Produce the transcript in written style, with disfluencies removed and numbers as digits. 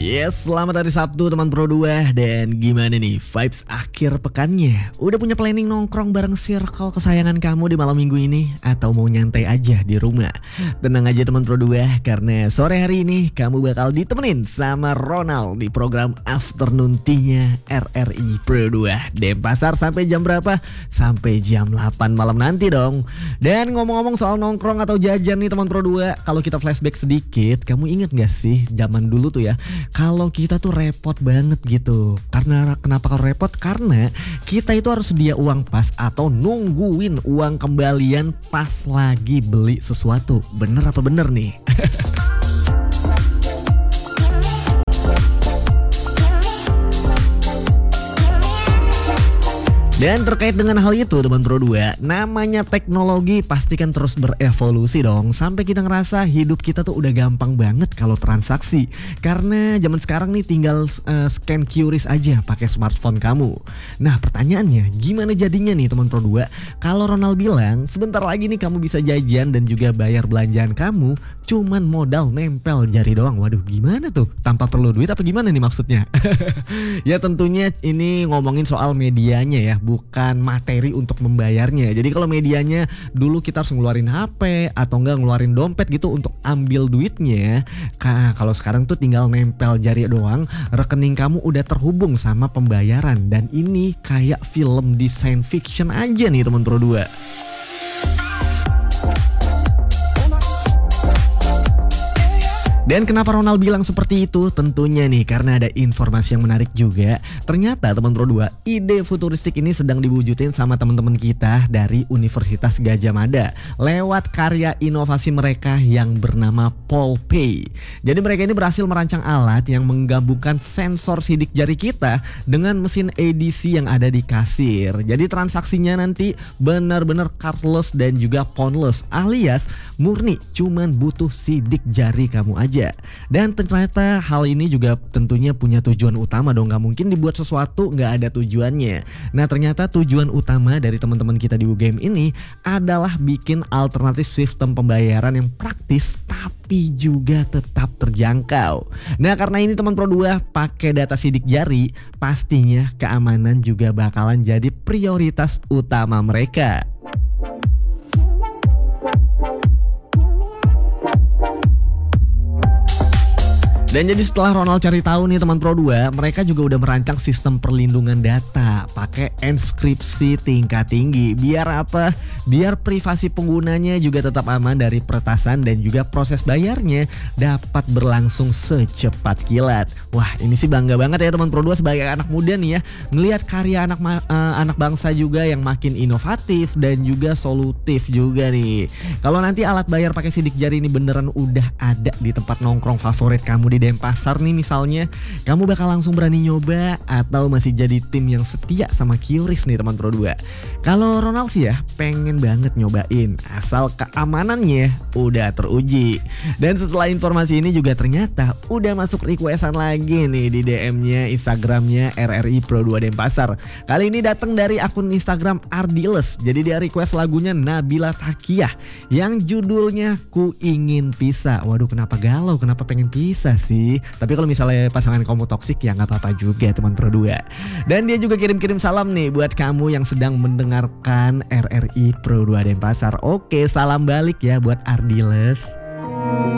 Yes, selamat hari Sabtu teman Pro 2. Dan gimana nih vibes akhir pekannya? Udah punya planning nongkrong bareng circle kesayangan kamu di malam minggu ini? Atau mau nyantai aja di rumah? Tenang aja teman Pro 2, karena sore hari ini kamu bakal ditemenin sama Ronald di program Afternoon Tea-nya RRI Pro 2. Denpasar sampai jam berapa? Sampai jam 8 malam nanti dong. Dan ngomong-ngomong soal nongkrong atau jajan nih teman Pro 2, kalau kita flashback sedikit, kamu inget gak sih zaman dulu tuh ya, kalau kita tuh repot banget gitu. Karena kenapa kalau repot? Karena kita itu harus sedia uang pas atau nungguin uang kembalian pas lagi beli sesuatu. Bener apa bener nih? Dan terkait dengan hal itu teman Pro 2, namanya teknologi pasti kan terus berevolusi dong. Sampai kita ngerasa hidup kita tuh udah gampang banget kalau transaksi. Karena zaman sekarang nih tinggal scan QRIS aja pakai smartphone kamu. Nah pertanyaannya, gimana jadinya nih teman Pro 2? Kalau Ronald bilang sebentar lagi nih kamu bisa jajan dan juga bayar belanjaan kamu cuman modal nempel jari doang. Waduh gimana tuh? Tanpa perlu duit apa gimana nih maksudnya? Ya tentunya ini ngomongin soal medianya ya, bukan materi untuk membayarnya. Jadi kalau medianya dulu kita harus ngeluarin HP atau enggak ngeluarin dompet gitu untuk ambil duitnya. Kalau sekarang tuh tinggal nempel jari doang, rekening kamu udah terhubung sama pembayaran. Dan ini kayak film di science fiction aja nih teman Pro 2. Dan kenapa Ronald bilang seperti itu? Tentunya nih karena ada informasi yang menarik juga. Ternyata teman Pro 2, ide futuristik ini sedang diwujudin sama teman-teman kita dari Universitas Gadjah Mada lewat karya inovasi mereka yang bernama Polpay. Jadi mereka ini berhasil merancang alat yang menggabungkan sensor sidik jari kita dengan mesin edisi yang ada di kasir. Jadi transaksinya nanti benar-benar cardless dan juga phoneless, alias murni cuman butuh sidik jari kamu aja. Dan ternyata hal ini juga tentunya punya tujuan utama dong. Gak mungkin dibuat sesuatu gak ada tujuannya. Nah ternyata tujuan utama dari teman-teman kita di UGM ini adalah bikin alternatif sistem pembayaran yang praktis tapi juga tetap terjangkau. Nah karena ini teman Pro 2 pakai data sidik jari, pastinya keamanan juga bakalan jadi prioritas utama mereka. Dan jadi setelah Ronald cari tahu nih teman Pro 2, mereka juga udah merancang sistem perlindungan data pakai enskripsi tingkat tinggi. Biar apa? Biar privasi penggunanya juga tetap aman dari peretasan dan juga proses bayarnya dapat berlangsung secepat kilat. Wah ini sih bangga banget ya teman Pro 2 sebagai anak muda nih ya, ngelihat karya anak bangsa juga yang makin inovatif dan juga solutif juga nih. Kalau nanti alat bayar pakai sidik jari ini beneran udah ada di tempat nongkrong favorit kamu di Denpasar nih misalnya, kamu bakal langsung berani nyoba atau masih jadi tim yang setia sama QRIS nih teman Pro 2? Kalau Ronald sih ya pengen banget nyobain, asal keamanannya udah teruji. Dan setelah informasi ini juga ternyata udah masuk requestan lagi nih di DM-nya Instagramnya RRI Pro 2 Denpasar. Kali ini datang dari akun Instagram Ardiles. Jadi dia request lagunya Nabila Takiyah yang judulnya Ku Ingin Pisah. Waduh kenapa galau, kenapa pengen pisah sih? Tapi kalau misalnya pasangan kamu toksik ya nggak apa-apa juga teman Pro 2. Dan dia juga kirim-kirim salam nih buat kamu yang sedang mendengarkan RRI Pro 2 Denpasar. Oke, salam balik ya buat Ardiles.